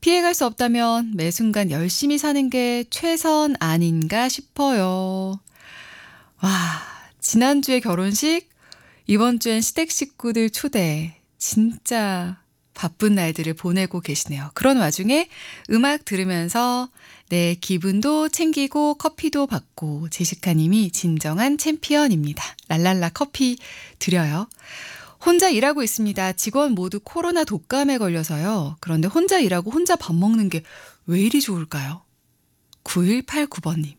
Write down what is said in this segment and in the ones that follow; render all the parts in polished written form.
피해갈 수 없다면 매 순간 열심히 사는 게 최선 아닌가 싶어요. 와, 지난주에 결혼식, 이번 주엔 시댁 식구들 초대. 진짜 바쁜 날들을 보내고 계시네요. 그런 와중에 음악 들으면서 내 기분도 챙기고 커피도 받고 제시카님이 진정한 챔피언입니다. 랄랄라 커피 드려요. 혼자 일하고 있습니다. 직원 모두 코로나 독감에 걸려서요. 그런데 혼자 일하고 혼자 밥 먹는 게 왜 이리 좋을까요? 9189번님.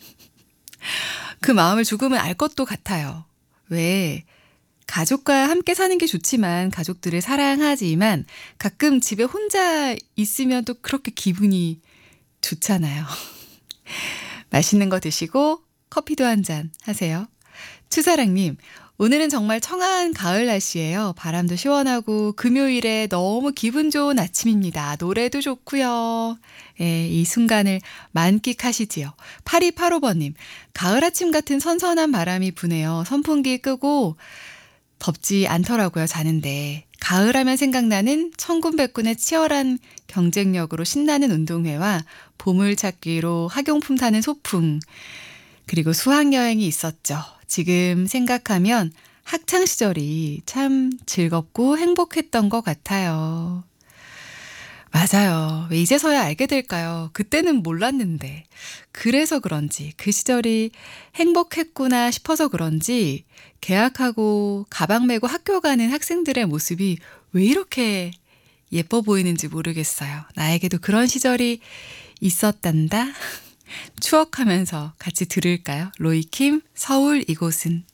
그 마음을 조금은 알 것도 같아요. 왜 가족과 함께 사는 게 좋지만 가족들을 사랑하지만 가끔 집에 혼자 있으면 또 그렇게 기분이 좋잖아요. 맛있는 거 드시고 커피도 한 잔 하세요. 추사랑님, 오늘은 정말 청아한 가을 날씨예요. 바람도 시원하고 금요일에 너무 기분 좋은 아침입니다. 노래도 좋고요. 예, 이 순간을 만끽하시지요. 8285번님, 가을 아침 같은 선선한 바람이 부네요. 선풍기 끄고 덥지 않더라고요, 자는데. 가을하면 생각나는 천군백군의 치열한 경쟁력으로 신나는 운동회와 보물찾기로 학용품 사는 소풍, 그리고 수학여행이 있었죠. 지금 생각하면 학창시절이 참 즐겁고 행복했던 것 같아요. 맞아요. 왜 이제서야 알게 될까요? 그때는 몰랐는데. 그래서 그런지 그 시절이 행복했구나 싶어서 그런지 개학하고 가방 메고 학교 가는 학생들의 모습이 왜 이렇게 예뻐 보이는지 모르겠어요. 나에게도 그런 시절이 있었단다. 추억하면서 같이 들을까요? 로이킴 서울 이곳은.